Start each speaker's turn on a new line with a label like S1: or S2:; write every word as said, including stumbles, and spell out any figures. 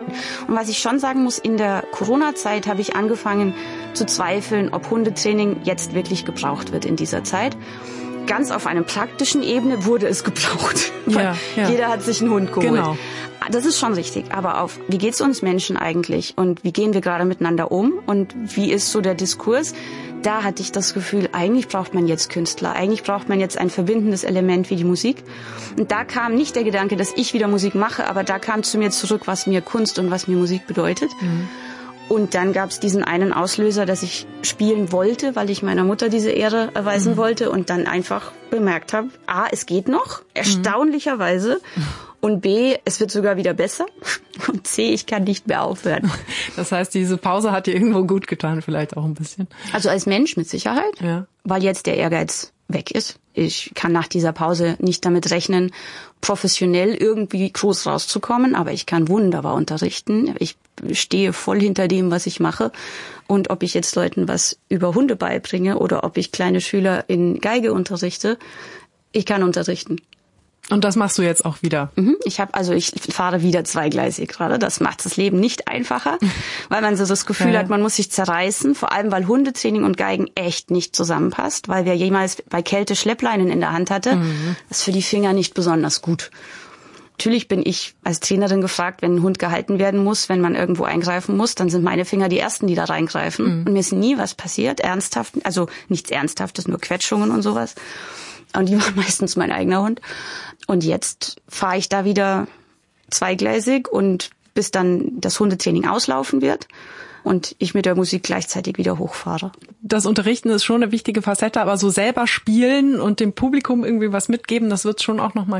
S1: Und was ich schon sagen muss, in der Corona-Zeit habe ich angefangen zu zweifeln, ob Hundetraining jetzt wirklich gebraucht wird in dieser Zeit. Ganz auf einer praktischen Ebene wurde es gebraucht.
S2: Ja, ja.
S1: Jeder hat sich einen Hund geholt.
S2: Genau.
S1: Das ist schon richtig. Aber auf, wie geht's uns Menschen eigentlich? Und wie gehen wir gerade miteinander um? Und wie ist so der Diskurs? Da hatte ich das Gefühl, eigentlich braucht man jetzt Künstler. Eigentlich braucht man jetzt ein verbindendes Element wie die Musik. Und da kam nicht der Gedanke, dass ich wieder Musik mache, aber da kam zu mir zurück, was mir Kunst und was mir Musik bedeutet. Mhm. Und dann gab es diesen einen Auslöser, dass ich spielen wollte, weil ich meiner Mutter diese Ehre erweisen mhm. wollte und dann einfach bemerkt habe, A, es geht noch, erstaunlicherweise, mhm. und B, es wird sogar wieder besser und C, ich kann nicht mehr aufhören.
S2: Das heißt, diese Pause hat dir irgendwo gut getan, vielleicht auch ein bisschen.
S1: Also als Mensch mit Sicherheit, ja. Weil jetzt der Ehrgeiz weg ist. Ich kann nach dieser Pause nicht damit rechnen, professionell irgendwie groß rauszukommen, aber ich kann wunderbar unterrichten. Ich stehe voll hinter dem, was ich mache. Und ob ich jetzt Leuten was über Hunde beibringe oder ob ich kleine Schüler in Geige unterrichte, ich kann unterrichten.
S2: Und das machst du jetzt auch wieder?
S1: Mhm. Ich habe also ich fahre wieder zweigleisig gerade. Das macht das Leben nicht einfacher, weil man so das Gefühl ja. hat, man muss sich zerreißen. Vor allem, weil Hundetraining und Geigen echt nicht zusammenpasst, weil wer jemals bei Kälte Schleppleinen in der Hand hatte, mhm. das ist für die Finger nicht besonders gut. Natürlich bin ich als Trainerin gefragt, wenn ein Hund gehalten werden muss, wenn man irgendwo eingreifen muss, dann sind meine Finger die ersten, die da reingreifen. Mhm. Und mir ist nie was passiert, ernsthaft, also nichts Ernsthaftes, nur Quetschungen und sowas. Und die waren meistens mein eigener Hund. Und jetzt fahre ich da wieder zweigleisig und bis dann das Hundetraining auslaufen wird und ich mit der Musik gleichzeitig wieder hochfahre.
S2: Das Unterrichten ist schon eine wichtige Facette, aber so selber spielen und dem Publikum irgendwie was mitgeben, das wird schon auch noch mal